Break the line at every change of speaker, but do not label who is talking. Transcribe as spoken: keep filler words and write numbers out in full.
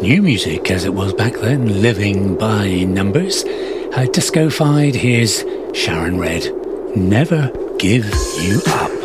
new music as it was back then, living by numbers. Uh, Disco-fied, here's Sharon Redd, Never Give You Up.